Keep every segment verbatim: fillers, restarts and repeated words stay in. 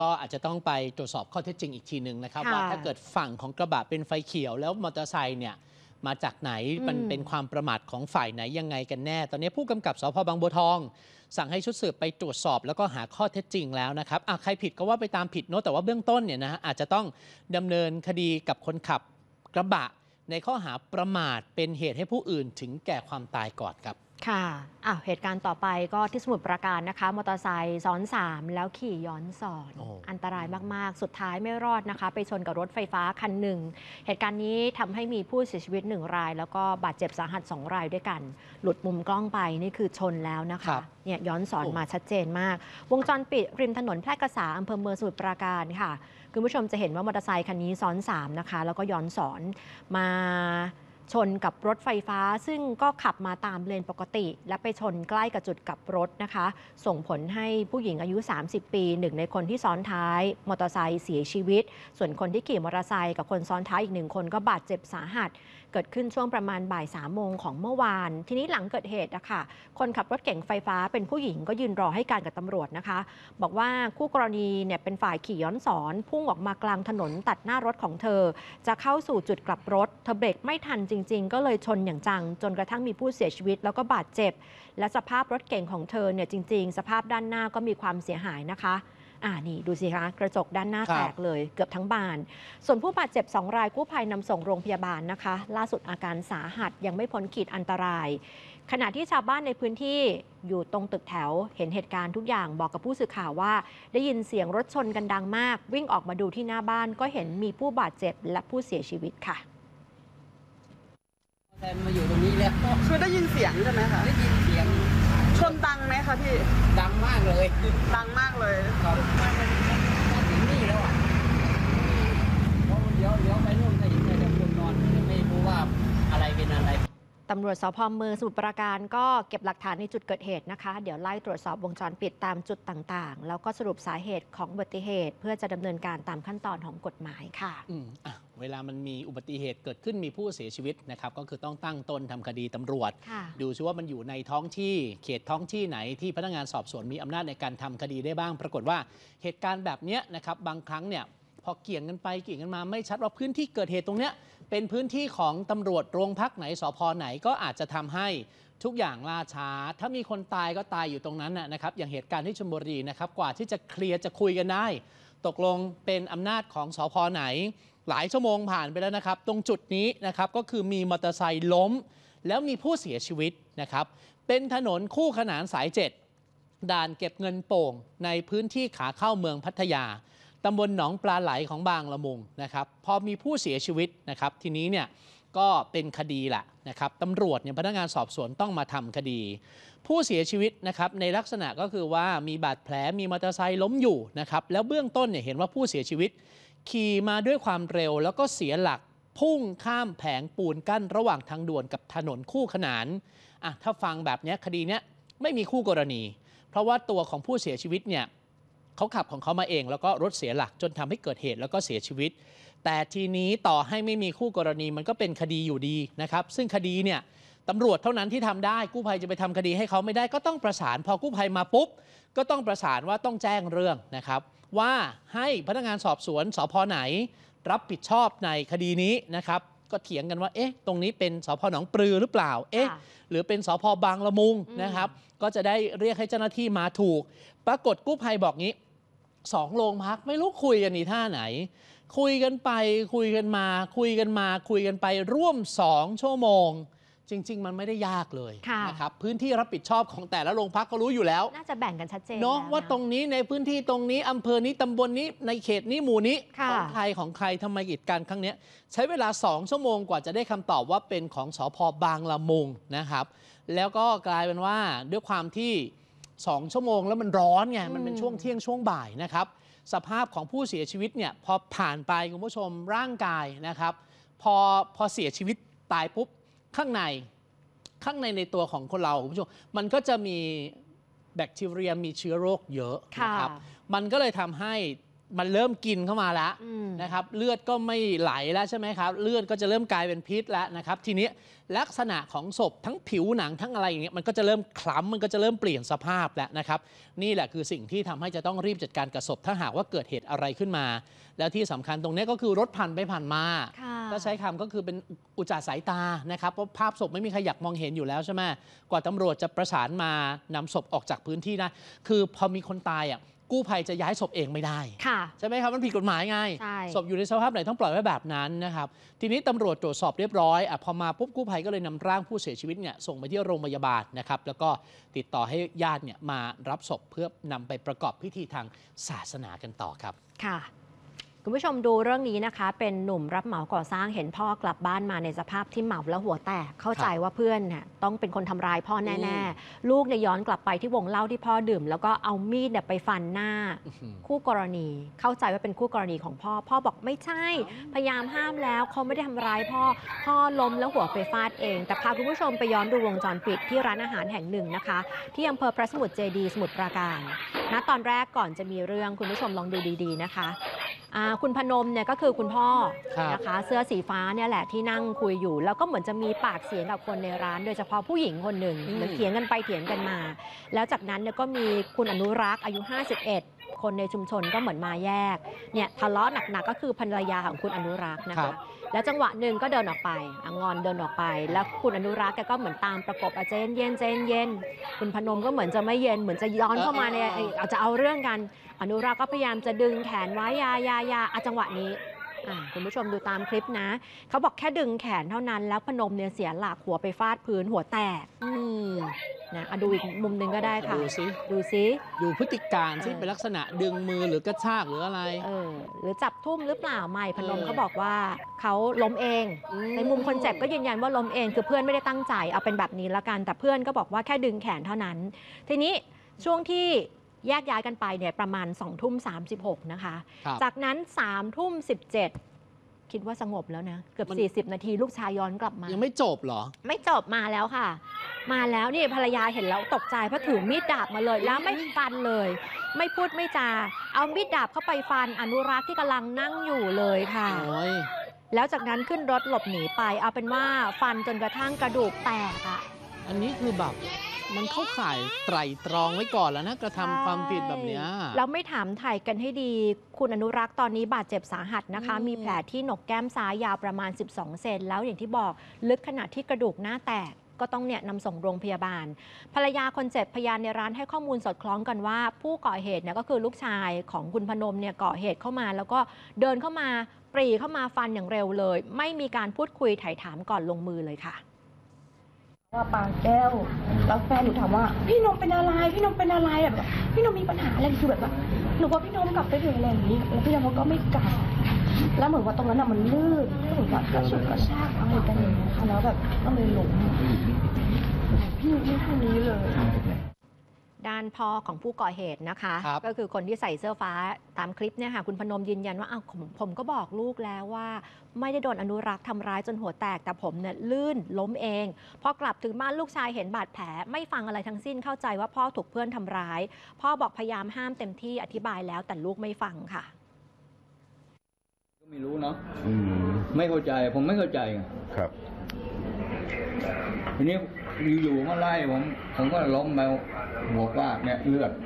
ก็อาจจะต้องไปตรวจสอบข้อเท็จจริงอีกทีหนึ่งนะครับว่าถ้าเกิดฝั่งของกระบะเป็นไฟเขียวแล้วมอเตอร์ไซค์เนี่ยมาจากไหนมันเป็นความประมาทของฝ่ายไหนยังไงกันแน่ตอนนี้ผู้กำกับสภ.บางบัวทองสั่งให้ชุดสืบไปตรวจสอบแล้วก็หาข้อเท็จจริงแล้วนะครับอ่ะใครผิดก็ว่าไปตามผิดเนาะแต่ว่าเบื้องต้นเนี่ยนะอาจจะต้องดำเนินคดีกับคนขับกระบะในข้อหาประมาทเป็นเหตุให้ผู้อื่นถึงแก่ความตายก่อนครับค่ะอ่ะเหตุการณ์ต่อไปก็ที่สมุทรปราการนะคะมอเตอร์ไซค์ซ้อนสามแล้วขี่ย้อนสอนออันตรายมากๆสุดท้ายไม่รอดนะคะไปชนกับรถไฟฟ้าคันหนึ่งเหตุการณ์นี้ทำให้มีผู้เสียชีวิตหนึ่งรายแล้วก็บาดเจ็บสาหัสสองรายด้วยกันหลุดมุมกล้องไปนี่คือชนแล้วนะคะเนี่ยย้อนสอนมาชัดเจนมากวงจรปิดริมถนนแพร่กษาอำเภอเมืองสมุทรปราการค่ะคุณผู้ชมจะเห็นว่ามอเตอร์ไซค์คันนี้ซ้อนสามนะคะแล้วก็ย้อนสอนมาชนกับรถไฟฟ้าซึ่งก็ขับมาตามเลนปกติและไปชนใกล้กับจุดกลับรถนะคะส่งผลให้ผู้หญิงอายุสามสิบปีหนึ่งในคนที่ซ้อนท้ายมอเตอร์ไซค์เสียชีวิตส่วนคนที่ขี่มอเตอร์ไซค์กับคนซ้อนท้ายอีกหนึ่งคนก็บาดเจ็บสาหัสเกิดขึ้นช่วงประมาณบ่ายสามโมงของเมื่อวานทีนี้หลังเกิดเหตุนะคะคนขับรถเก๋งไฟฟ้าเป็นผู้หญิงก็ยืนรอให้การกับตำรวจนะคะบอกว่าคู่กรณีเนี่ยเป็นฝ่ายขี่ย้อนสอนพุ่งออกมากลางถนนตัดหน้ารถของเธอจะเข้าสู่จุดกลับรถเธอเบรกไม่ทันจริงๆก็เลยชนอย่างจังจนกระทั่งมีผู้เสียชีวิตแล้วก็บาดเจ็บและสภาพรถเก๋งของเธอเนี่ยจริงๆสภาพด้านหน้าก็มีความเสียหายนะคะอ่านี่ดูสิคะกระจกด้านหน้าแตกเลยเกือบทั้งบานส่วนผู้บาดเจ็บสองรายกู้ภัยนำส่งโรงพยาบาลนะคะล่าสุดอาการสาหัสยังไม่พ้นขีดอันตรายขณะที่ชาวบ้านในพื้นที่อยู่ตรงตึกแถวเห็นเหตุการณ์ทุกอย่างบอกกับผู้สื่อข่าวว่าได้ยินเสียงรถชนกันดังมากวิ่งออกมาดูที่หน้าบ้านก็เห็นมีผู้บาดเจ็บและผู้เสียชีวิตค่ะแทนมาอยู่ตรงนี้แล้วคือได้ยินเสียงใช่ไหมคะได้ยินเสียงชนดังไหมคะพี่ดังมากเลยดังมากเลยครับมาถึงนี่แล้วอ่ะเพราะเดี๋ยวเดี๋ยวไปนู่นก็เห็นแต่คนนอนไม่รู้ว่าอะไรเป็นอะไรตำรวจสภ.เมืองสมุทรปราการก็เก็บหลักฐานในจุดเกิดเหตุนะคะเดี๋ยวไล่ตรวจสอบวงจรปิดตามจุดต่างๆแล้วก็สรุปสาเหตุของอุบัติเหตุเพื่อจะดำเนินการตามขั้นตอนของกฎหมายค่ะอืมอ่ะเวลามันมีอุบัติเหตุเกิดขึ้นมีผู้เสียชีวิตนะครับก็คือต้องตั้งต้นทำคดีตำรวจดูซิว่ามันอยู่ในท้องที่เขตท้องที่ไหนที่พนักงานสอบสวนมีอำนาจในการทำคดีได้บ้างปรากฏว่าเหตุการณ์แบบนี้นะครับบางครั้งเนี่ยพอเกี่ยงกันไปเกี่ยงกันมาไม่ชัดว่าพื้นที่เกิดเหตุตรงเนี้ยเป็นพื้นที่ของตำรวจโรงพักไหนสภ.ไหนก็อาจจะทำให้ทุกอย่างล่าช้าถ้ามีคนตายก็ตายอยู่ตรงนั้นนะครับอย่างเหตุการณ์ที่ชลบุรีนะครับกว่าที่จะเคลียร์จะคุยกันได้ตกลงเป็นอำนาจของสภ.ไหนหลายชั่วโมงผ่านไปแล้วนะครับตรงจุดนี้นะครับก็คือมีมอเตอร์ไซค์ล้มแล้วมีผู้เสียชีวิตนะครับเป็นถนนคู่ขนานสายเจ็ดด่านเก็บเงินโป่งในพื้นที่ขาเข้าเมืองพัทยาตำบลหนองปลาไหลของบางละมุงนะครับพอมีผู้เสียชีวิตนะครับทีนี้เนี่ยก็เป็นคดีแหละนะครับตำรวจเนี่ยพนักงานสอบสวนต้องมาทำคดีผู้เสียชีวิตนะครับในลักษณะก็คือว่ามีบาดแผลมีมอเตอร์ไซค์ล้มอยู่นะครับแล้วเบื้องต้นเนี่ยเห็นว่าผู้เสียชีวิตขี่มาด้วยความเร็วแล้วก็เสียหลักพุ่งข้ามแผงปูนกั้นระหว่างทางด่วนกับถนนคู่ขนานอ่ะถ้าฟังแบบนี้คดีเนี้ยไม่มีคู่กรณีเพราะว่าตัวของผู้เสียชีวิตเนี่ยเขาขับของเขามาเองแล้วก็รถเสียหลักจนทำให้เกิดเหตุแล้วก็เสียชีวิตแต่ทีนี้ต่อให้ไม่มีคู่กรณีมันก็เป็นคดีอยู่ดีนะครับซึ่งคดีเนี่ยตำรวจเท่านั้นที่ทำได้กู้ภัยจะไปทำคดีให้เขาไม่ได้ก็ต้องประสานพอกู้ภัยมาปุ๊บก็ต้องประสานว่าต้องแจ้งเรื่องนะครับว่าให้พนักงานสอบสวนสภ.ไหนรับผิดชอบในคดีนี้นะครับก็เถียงกันว่าเอ๊ะตรงนี้เป็นสภ.หนองปลือหรือเปล่าเอ๊ะหรือเป็นสภ.บางละมุงนะครับก็จะได้เรียกให้เจ้าหน้าที่มาถูกปรากฏกู้ภัยบอกงี้สองโรงพักไม่รู้คุยกันนี่ท่าไหนคุยกันไปคุยกันมาคุยกันมาคุยกันไปร่วมสองชั่วโมงจริงๆมันไม่ได้ยากเลยนะครับพื้นที่รับผิดชอบของแต่ละโรงพักก็รู้อยู่แล้วน่าจะแบ่งกันชัดเจนเนาะว่าตรงนี้ในพื้นที่ตรงนี้อำเภอนี้ตำบลนี้ในเขตนี้หมู่นี้ของใครของใครทำไมกิจการครั้งนี้ใช้เวลาสองชั่วโมงกว่าจะได้คำตอบว่าเป็นของสภ.บางละมุงนะครับแล้วก็กลายเป็นว่าด้วยความที่สองชั่วโมงแล้วมันร้อนไงมันเป็นช่วงเที่ยงช่วงบ่ายนะครับสภาพของผู้เสียชีวิตเนี่ยพอผ่านไปคุณผู้ชมร่างกายนะครับพอพอเสียชีวิตตายปุ๊บข้างในข้างในในตัวของคนเราคุณผู้ชมมันก็จะมีแบคทีเรียมีเชื้อโรคเยอะนะครับมันก็เลยทำให้มันเริ่มกินเข้ามาแล้วอืมนะครับเลือดก็ไม่ไหลแล้วใช่ไหมครับเลือดก็จะเริ่มกลายเป็นพิษแล้วนะครับทีนี้ลักษณะของศพทั้งผิวหนังทั้งอะไรอย่างเงี้ยมันก็จะเริ่มคล้ำมันก็จะเริ่มเปลี่ยนสภาพแล้วนะครับนี่แหละคือสิ่งที่ทำให้จะต้องรีบจัดการกับศพถ้าหากว่าเกิดเหตุอะไรขึ้นมา แล้วที่สำคัญตรงนี้ก็คือรถผ่านไปผ่านมาค่ะก็ใช้คำก็คือเป็นอุจจาระสายตานะครับเพราะภาพศพไม่มีใครอยากมองเห็นอยู่แล้วใช่ไหมกว่าตำรวจจะประสานมานำศพออกจากพื้นที่นะคือพอมีคนตายอ่ะกู้ภัยจะย้ายศพเองไม่ได้ค่ะใช่ไหมครับมันผิดกฎหมายไงใช่ศพอยู่ในสภาพไหนต้องปล่อยไว้แบบนั้นนะครับทีนี้ตำรวจตรวจสอบเรียบร้อยอ่ะพอมาปุ๊บกู้ภัยก็เลยนำร่างผู้เสียชีวิตเนี่ยส่งไปที่โรงพยาบาลนะครับแล้วก็ติดต่อให้ญาติเนี่ยมารับศพเพื่อนำไปประกอบพิธีทางศาสนากันต่อครับค่ะคุณผู้ชมดูเรื่องนี้นะคะ เป็นหนุ่มรับเหมาก่อสร้างเห็นพ่อกลับบ้านมาในสภาพที่เมาแล้วหัวแตกเข้าใจว่าเพื่อนเนี่ยต้องเป็นคนทำร้ายพ่อแน่ๆลูกเนี่ยย้อนกลับไปที่วงเล่าที่พ่อดื่ม แล้วก็เอามีดเนี่ยไปฟันหน้า คู่กรณีเข้าใจว่าเป็นคู่กรณีของพ่อพ่อบอกไม่ใช่พยายามห้ามแล้วเขาไม่ได้ทำร้ายพ่อพ่อล้มแล้วหัวไปฟาดเองแต่พาคุณผู้ชมไปย้อนดูวงจรปิดที่ร้านอาหารแห่งหนึ่งนะคะที่อำเภอพระสมุทรเจดีย์สมุทรปราการณตอนแรกก่อนจะมีเรื่องคุณผู้ชมลองดูดีๆนะคะคุณพนมเนี่ยก็คือคุณพ่อนะคะเสื้อสีฟ้าเนี่ยแหละที่นั่งคุยอยู่แล้วก็เหมือนจะมีปากเสียงกับคนในร้านโดยเฉพาะผู้หญิงคนหนึ่งเหมือนเถียงกันไปเถียงกันมาแล้วจากนั้นเนี่ยก็มีคุณอนุรักษ์อายุห้าสิบเอ็ดคนในชุมชนก็เหมือนมาแยกเนี่ยทะเลาะหนักๆก็คือภรรยาของคุณอนุรักษ์นะคะแล้วจังหวะหนึ่งก็เดินออกไปองอนเดินออกไปแล้วคุณอนุรักษ์แกก็เหมือนตามประกบอาเจนเย็นเจนเย็นคุณพนมก็เหมือนจะไม่เย็นเหมือนจะย้อนเข้ามาในอาจจะเอาเรื่องกันอนุรักษ์ก็พยายามจะดึงแขนไว้ยายายาจังหวะนี้คุณผู้ชมดูตามคลิปนะเขาบอกแค่ดึงแขนเท่านั้นแล้วพนมเนี่ยเสียหลักหัวไปฟาดพื้นหัวแตกนะดูอีกมุมหนึ่งก็ได้ค่ะดูซิดูซิดูพฤติการที่เป็นลักษณะดึงมือหรือกระชากหรืออะไรเออหรือจับทุ่มหรือเปล่าไม่พนมเขาบอกว่าเขาล้มเองในมุมคนเจ็บก็ยืนยันว่าล้มเองคือเพื่อนไม่ได้ตั้งใจเอาเป็นแบบนี้ละกันแต่เพื่อนก็บอกว่าแค่ดึงแขนเท่านั้นทีนี้ช่วงที่แยกย้ายกันไปเนี่ยประมาณสองทุ่มสามสิบหกนะคะจากนั้นสามทุ่มสิบเจ็ดคิดว่าสงบแล้วนะเกือบสี่สิบนาทีลูกชายย้อนกลับมายังไม่จบเหรอไม่จบมาแล้วค่ะมาแล้วนี่ภรรยาเห็นแล้วตกใจเพราะถือมีดดาบมาเลยแล้วไม่ฟันเลยไม่พูดไม่จาเอามีดดาบเข้าไปฟันอนุรักษ์ที่กำลังนั่งอยู่เลยค่ะแล้วจากนั้นขึ้นรถหลบหนีไปเอาเป็นว่าฟันจนกระทั่งกระดูกแตกอ่ะอันนี้คือแบบมันเข้าข่ายไตร่ตรองไว้ก่อนแล้วนะกระทำความผิดแบบนี้แล้วไม่ถามไถ่กันให้ดีคุณอนุรักษ์ตอนนี้บาดเจ็บสาหัสนะคะมีแผลที่หนกแก้มซ้ายยาวประมาณสิบสองเซนแล้วอย่างที่บอกลึกขนาดที่กระดูกหน้าแตกก็ต้องเนี่ยนำส่งโรงพยาบาลภรรยาคนเจ็บพยานในร้านให้ข้อมูลสอดคล้องกันว่าผู้ก่อเหตุเนี่ยก็คือลูกชายของคุณพนมเนี่ยก่อเหตุเข้ามาแล้วก็เดินเข้ามาปรีเข้ามาฟันอย่างเร็วเลยไม่มีการพูดคุยไถ่ถามก่อนลงมือเลยค่ะว่าปาแก้วแล้วแฟนหนูถามว่าพี่นมเป็นอะไรพี่นมเป็นอะไรแบบพี่นมมีปัญหาอะไรคือแบบว่าหนูว่าพี่นมกลับไปถึงอะไรอย่างนี้แล้วพี่นมเขาก็ไม่กลับแล้วเหมือนว่าตรงนั้นมันลื่นเหมือนว่ากระชุกกระชากอะไรกันอย่างเงี้ยค่ะแล้วแบบก็เลยหลงพี่ไม่เท่านี้เลยด้านพ่อของผู้ก่อเหตุนะคะก็คือคนที่ใส่เสื้อฟ้าตามคลิปเนี่ยค่ะคุณพนมยืนยันว่าอ้าวผมผมก็บอกลูกแล้วว่าไม่ได้โดนอนุรักษ์ทำร้ายจนหัวแตกแต่ผมเนี่ยลื่นล้มเองพอกลับถึงบ้านลูกชายเห็นบาดแผลไม่ฟังอะไรทั้งสิ้นเข้าใจว่าพ่อถูกเพื่อนทำร้ายพ่อบอกพยายามห้ามเต็มที่อธิบายแล้วแต่ลูกไม่ฟังค่ะก็ไม่รู้เนาะไม่เข้าใจผมไม่เข้าใจครับทีนี้อยู่ๆมาไล่ผมผมก็ล้มไปหัวฟาดเนี่ยเลือด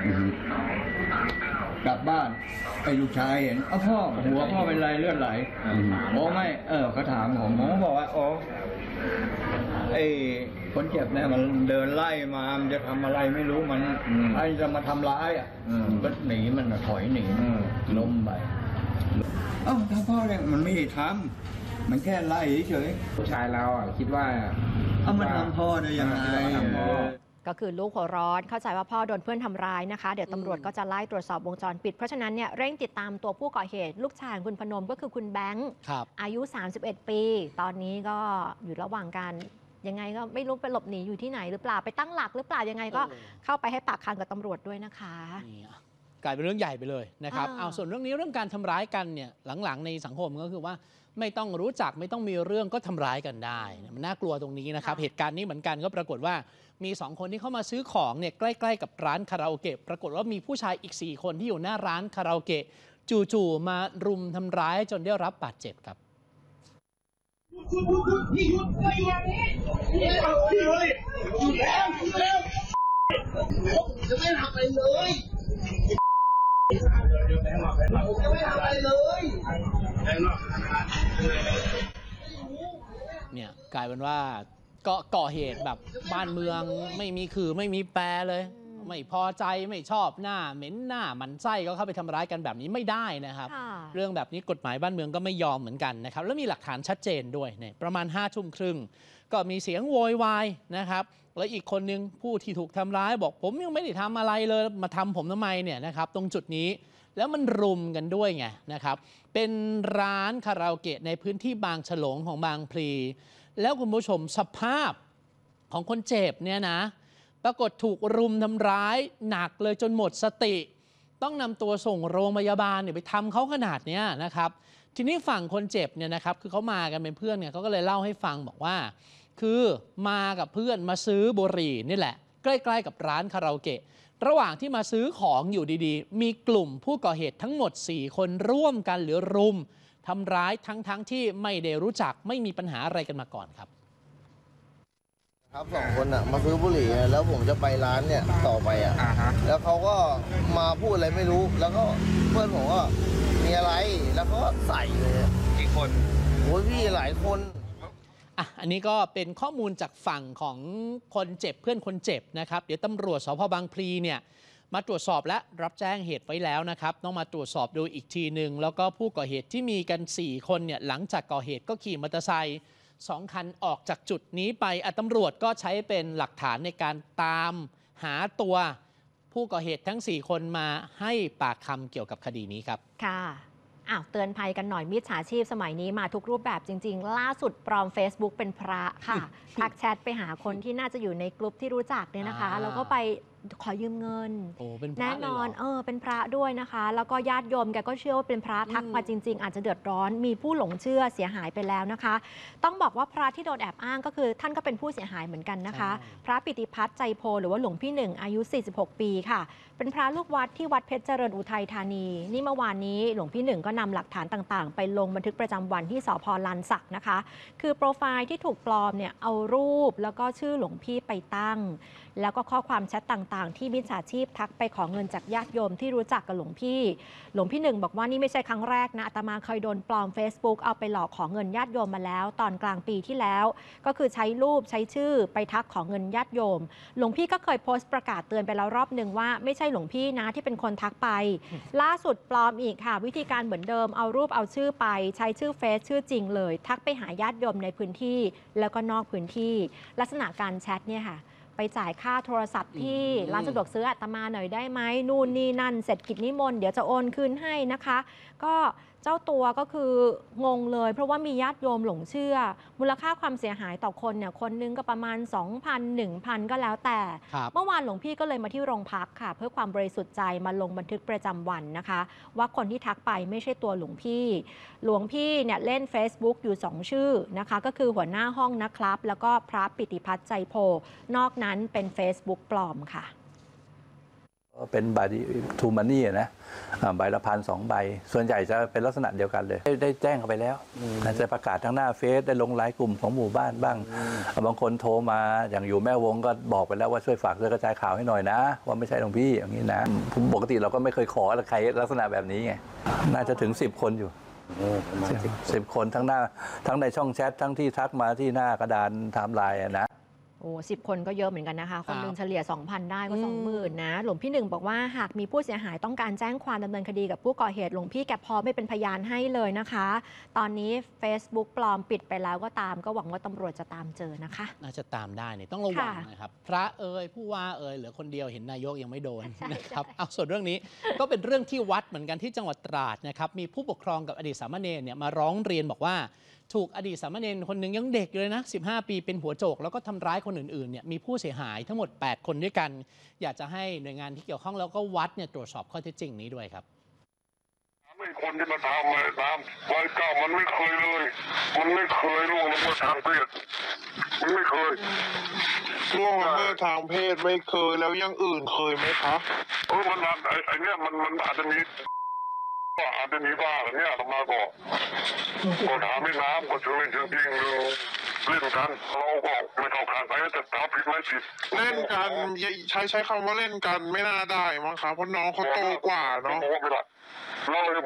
กลับบ้านไอ้ลูกชายเห็นอ้าวพ่อหัวพ่อเป็นไรเลือดไหลโอ้ไม่เออเขาถามผมผมบอกว่าอ๋อไอ้คนเจ็บเนี่ยมันเดินไล่มามันจะทำอะไรไม่รู้มันไอ้จะมาทำร้ายอ่ะก็หนีมันถอยหนีล้มไปเอ้าถ้าพ่อเนี่ยมันไม่ได้ทำมันแค่ไล่เฉยผู้ชายเราอ่ะคิดว่าเอามาทำพ่อได้ยังไงก็คือลูกหัวร้อนเข้าใจว่าพ่อโดนเพื่อนทำร้ายนะคะเดี๋ยวตำรวจก็จะไล่ตรวจสอบวงจรปิดเพราะฉะนั้นเนี่ยเร่งติดตามตัวผู้ก่อเหตุลูกชายคุณพนมก็คือคุณแบงค์อายุสามสิบเอ็ดปีตอนนี้ก็อยู่ระหว่างการยังไงก็ไม่รู้ไปหลบหนีอยู่ที่ไหนหรือเปล่าไปตั้งหลักหรือเปล่ายังไงก็เข้าไปให้ปากคำกับตำรวจด้วยนะคะกลายเป็นเรื่องใหญ่ไปเลยนะครับอ่าเอาส่วนเรื่องนี้เรื่องการทำร้ายกันเนี่ยหลังๆในสังคมก็คือว่าไม่ต้องรู้จักไม่ต้องมีเรื่องก็ทำร้ายกันได้มันน่ากลัวตรงนี้นะครับเหตุการณ์นี้เหมือนกันก็ปรากฏว่ามีสองคนที่เข้ามาซื้อของเนี่ยใกล้ๆกับร้านคาราโอเกะปรากฏว่ามีผู้ชายอีกสี่คนที่อยู่หน้าร้านคาราโอเกะจู่ๆมารุมทำร้ายจนได้รับบาดเจ็บครับนี่หยุดไม่หยุดนี่นี่เอาเลยหยุดแล้วหยุดแล้วผมจะไม่ทำอะไรเลยผมจะไม่ทำอะไรเลยเนี่ยกลายเป็นว่าก็ก่อเหตุแบบบ้านเมืองไม่มีคือไม่มีแปรเลยไม่พอใจไม่ชอบหน้าเหม็นหน้ามันไส้ก็เข้าไปทำร้ายกันแบบนี้ไม่ได้นะครับ เรื่องแบบนี้กฎหมายบ้านเมืองก็ไม่ยอมเหมือนกันนะครับแล้วมีหลักฐานชัดเจนด้วยเนี่ยประมาณห้าทุ่มครึ่งก็มีเสียงโวยวายนะครับแล้วอีกคนนึงผู้ที่ถูกทำร้ายบอกผมยังไม่ได้ทำอะไรเลยมาทำผมทำไมเนี่ยนะครับตรงจุดนี้แล้วมันรุมกันด้วยไงนะครับเป็นร้านคาราโอเกะในพื้นที่บางฉลงของบางพลีแล้วคุณผู้ชมสภาพของคนเจ็บเนี่ยนะปรากฏถูกรุมทำร้ายหนักเลยจนหมดสติต้องนำตัวส่งโรงพยาบาลเนี่ยไปทำเขาขนาดนี้นะครับทีนี้ฝั่งคนเจ็บเนี่ยนะครับคือเขามากันเป็นเพื่อนเนี่ยเขาก็เลยเล่าให้ฟังบอกว่าคือมากับเพื่อนมาซื้อบุหรี่นี่แหละใกล้ๆกับร้านคาราโอเกะระหว่างที่มาซื้อของอยู่ดีๆมีกลุ่มผู้ก่อเหตุทั้งหมดสี่คนร่วมกันหรือรุมทำร้ายทั้งๆที่ไม่ได้รู้จักไม่มีปัญหาอะไรกันมาก่อนครับครับสองคนอ่ะมาซื้อบุหรี่แล้วผมจะไปร้านเนี่ยต่อไปอ่ะแล้วเขาก็มาพูดอะไรไม่รู้แล้วก็เพื่อนผมก็มีอะไรแล้วก็ใส่เลยกี่คนโอ้ยพี่หลายคนอ่ะอันนี้ก็เป็นข้อมูลจากฝั่งของคนเจ็บเพื่อนคนเจ็บนะครับเดี๋ยวตำรวจสภ.บางพลีเนี่ยมาตรวจสอบและรับแจ้งเหตุไว้แล้วนะครับต้องมาตรวจสอบดูอีกทีหนึ่งแล้วก็ผู้ก่อเหตุที่มีกันสี่คนเนี่ยหลังจากก่อเหตุก็ขี่มอเตอร์ไซค์สองคันออกจากจุดนี้ไปอ่ะตำรวจก็ใช้เป็นหลักฐานในการตามหาตัวผู้ก่อเหตุทั้งสี่คนมาให้ปากคำเกี่ยวกับคดีนี้ครับค่ะอ้าวเตือนภัยกันหน่อยมิจฉาชีพสมัยนี้มาทุกรูปแบบจริงๆล่าสุดปลอม Facebook เป็นพระค่ะ ทักแชทไปหาคนที่น่าจะอยู่ในกลุ่มที่รู้จักเนี่ยนะคะแล้วก็ไปขอยืมเงินแน่นอนเออเป็นพระด้วยนะคะแล้วก็ญาติโยมแกก็เชื่อว่าเป็นพระทักมาจริงๆอาจจะเดือดร้อนมีผู้หลงเชื่อเสียหายไปแล้วนะคะต้องบอกว่าพระที่โดนแอบอ้างก็คือท่านก็เป็นผู้เสียหายเหมือนกันนะคะพระปิติพัฒน์ใจโพหรือว่าหลวงพี่หนึ่งอายุสี่สิบหกปีค่ะเป็นพระลูกวัดที่วัดเพชรเจริญอุทัยธานีนี่เมื่อวานนี้หลวงพี่หนึ่งก็นำหลักฐานต่างๆไปลงบันทึกประจำวันที่สภ.ลานสักนะคะคือโปรไฟล์ที่ถูกปลอมเนี่ยเอารูปแล้วก็ชื่อหลวงพี่ไปตั้งแล้วก็ข้อความแชทต่างๆที่มิจฉาชีพทักไปขอเงินจากญาติโยมที่รู้จักกับหลวงพี่หลวงพี่หนึ่งบอกว่านี่ไม่ใช่ครั้งแรกนะอาตมาเคยโดนปลอม Facebook เอาไปหลอกขอเงินญาติโยมมาแล้วตอนกลางปีที่แล้วก็คือใช้รูปใช้ชื่อไปทักขอเงินญาติโยมหลวงพี่ก็เคยโพสต์ประกาศเตือนไปแล้วรอบนึงว่าไม่ใช่หลวงพี่นะที่เป็นคนทักไปล่าสุดปลอมอีกค่ะวิธีการเหมือนเดิมเอารูปเอาชื่อไปใช้ชื่อเฟซชื่อจริงเลยทักไปหาญาติโยมในพื้นที่แล้วก็นอกพื้นที่ลักษณะการแชทเนี่ยค่ะไปจ่ายค่าโทรศัพท์ที่ร้านสะดวกซื้ออาตมาหน่อยได้ไหมนู่นนี่นั่นเสร็จกิจนิมนต์เดี๋ยวจะโอนคืนให้นะคะก็เจ้าตัวก็คืองงเลยเพราะว่ามีญาติโยมหลงเชื่อมูลค่าความเสียหายต่อคนเนี่ยคนนึงก็ประมาณ สองพัน หนึ่งพัน ก็แล้วแต่เมื่อวานหลวงพี่ก็เลยมาที่โรงพักค่ะเพื่อความบริสุทธิ์ใจมาลงบันทึกประจำวันนะคะว่าคนที่ทักไปไม่ใช่ตัวหลวงพี่หลวงพี่เนี่ยเล่น Facebook อยู่สองชื่อนะคะก็คือหัวหน้าห้องนะครับแล้วก็พระปิติพัฒน์ใจโพนอกนั้นเป็น Facebook ปลอมค่ะเป็นใบทูมันนี่นะใบละพันสองใบส่วนใหญ่จะเป็นลักษณะเดียวกันเลยได้แจ้งเข้าไปแล้วจะประกาศทั้งหน้าเฟซได้ลงไลน์กลุ่มของหมู่บ้านบ้างบางคนโทรมาอย่างอยู่แม่วงก็บอกไปแล้วว่าช่วยฝากช่วยกระจายข่าวให้หน่อยนะว่าไม่ใช่หลวงพี่อย่างนี้นะปกติเราก็ไม่เคยขอใครลักษณะแบบนี้ไงน่าจะถึงสิบคนอยู่สิบคนทั้งหน้าทั้งในช่องแชททั้งที่ทักมาที่หน้ากระดานไทม์ไลน์นะโอ้สิบคนก็เยอะเหมือนกันนะคะคนหนึ่งเฉลี่ย สองพัน ได้ก็ สองหมื่น นะหลวงพี่หนึ่งบอกว่าหากมีผู้เสียหายต้องการแจ้งความดำเนินคดีกับผู้ก่อเหตุหลวงพี่แกพร้อมไม่เป็นพยานให้เลยนะคะตอนนี้ Facebook ปลอมปิดไปแล้วก็ตามก็หวังว่าตำรวจจะตามเจอนะคะน่าจะตามได้เนี่ยต้องระวังนะครับพระเอ่ยผู้ว่าเอ่ยเหลือคนเดียวเห็นนายกยังไม่โดนนะครับเอาส่วนเรื่องนี้ก็เป็นเรื่องที่วัดเหมือนกันที่จังหวัดตราดนะครับมีผู้ปกครองกับอดีตสามเณรเนี่ยมาร้องเรียนบอกว่าถูกอดีตสามเณรคนหนึ่งยังเด็กเลยนะสิบห้าปีเป็นหัวโจกแล้วก็ทำร้ายคนอื่นๆเนี่ยมีผู้เสียหายทั้งหมดแปดคนด้วยกัน อยากจะให้หน่วยงานที่เกี่ยวข้องแล้วก็วัดเนี่ยตรวจสอบข้อเท็จจริงนี้ด้วยครับไม่คนที่มาทำเลยตามใบเก่ามันไม่เคยเลยมันไม่เคยล่วงละเมิดทางเพศมันไม่เคยล่วงละเมิดทางเพศไม่เคยแล้วยังอื่นเคยไหมคะเออมันไอ้ไอ้เนี่ยมันมันอาจจะมีอาจจะมีบ้างเนี่ยลงมาก่อนก็ถามไม่น้ำก็เชิญเชิญพิงเล่นกันเราก็ไม่เข้าข้างใครแต่ถามผิดไม่ผิดเล่นกันใช้ใช้คำว่าเล่นกันไม่น่าได้มั้งคะเพราะน้องเขาโตกว่าเนาะเรา